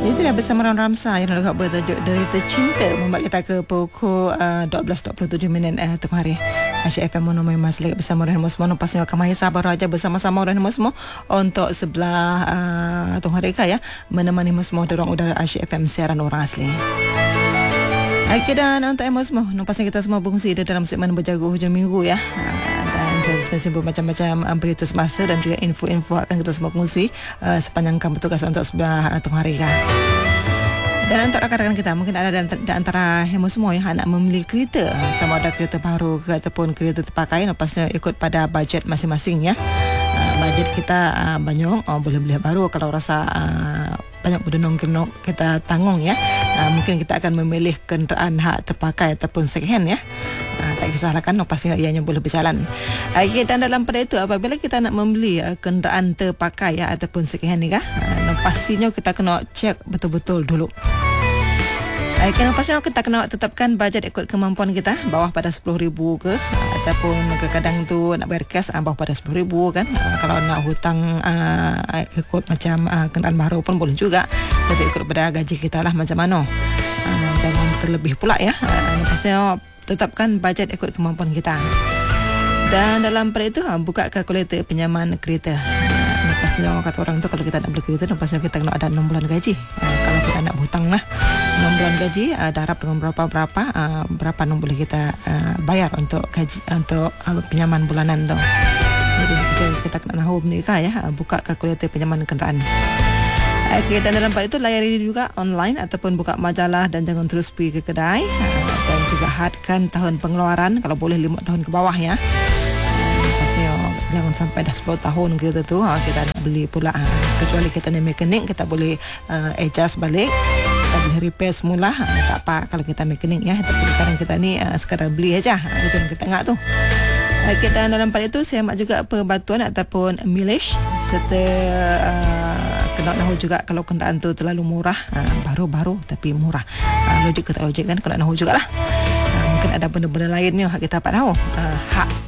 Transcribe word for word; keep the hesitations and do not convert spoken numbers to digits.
Jadi tidak bersama Ram Ramsa yang lalu bertajuk Derita Cinta membuat kita ke pukul uh, dua belas dua puluh tujuh minit uh, tengah hari. Asyik F M Monomai Maslik bersama Rahim Musmo. Pasnya akan mahi sabar aja bersama-sama Rahim Musmo untuk sebelah uh, tengah hari ya menemani Musmo di ruang udara Asyik F M siaran orang asli. Okey, dan untuk Musmo, nampaknya kita semua berkongsi di dalam segmen berjaga hujung minggu ya. Dan spesial macam-macam berita semasa dan juga info-info akan kita semua kongsi uh, sepanjang kamu bertugas untuk sebelah uh, tengah hari kan. Dan untuk rakan-rakan kita mungkin ada di antara hemo semua yang nak membeli kereta, sama ada kereta baru ke ataupun kereta terpakai, napasnya ikut pada bajet masing-masing ya. Uh, bajet kita uh, banyak, oh, boleh beli baru. Kalau rasa uh, banyak berdenong-kenong kita tanggung ya, uh, mungkin kita akan memilih kenderaan hak terpakai ataupun second hand ya. Uh, tak kisahlah kan, pastinya ianya boleh berjalan. Okay, dan dalam pada itu apabila kita nak membeli uh, kenderaan terpakai ya ataupun second hand ni kah, uh, pastinya kita kena cek betul-betul dulu. Okay, pastinya kita kena tetapkan bajet ikut kemampuan kita, bawah pada sepuluh ribu ke, ataupun kadang-kadang tu nak bayar cash bawah pada sepuluh ribu kan. Uh, kalau nak hutang uh, ikut macam uh, kenderaan baru pun boleh juga, tapi ikut pada gaji kita lah macam mana. Uh, jangan terlebih pula ya. Uh, pastinya tetapkan bajet ikut kemampuan kita. Dan dalam pada itu buka kalkulator pinjaman kereta. Uh, pastinya kata orang tu kalau kita nak beli kereta, pastinya kita kena ada enam bulan gaji. Uh, kalau kita nak berhutang lah enam bulan gaji, uh, darab dengan berapa-berapa uh, berapa enam boleh kita uh, bayar untuk gaji untuk uh, pinjaman bulanan tu. Jadi kita kena tahu menikah ya, uh, buka kalkulator pinjaman kenderaan. Okey, dan dalam part itu layari juga online ataupun buka majalah dan jangan terus pergi ke kedai, uh, dan juga hadkan tahun pengeluaran kalau boleh lima tahun ke bawah ya. Uh, pastinya jangan sampai dah sepuluh tahun kita tu uh, kita nak beli pula, uh, kecuali kita ni mekanik kita boleh uh, adjust balik, kita boleh repair semula, uh, tak apa kalau kita mekanik ya. Tapi sekarang kita ni uh, sekadar beli aja, uh, itu yang kita tengok tu. Okey, dan dalam part itu saya mak juga pembatuan ataupun mileage serta uh, kena tahu juga kalau kenderaan tu terlalu murah, uh, baru-baru tapi murah, uh, logik ke tak logik kan, kena tahu jugalah. Uh, mungkin ada benda-benda lainnya hak kita tak tahu, uh, hak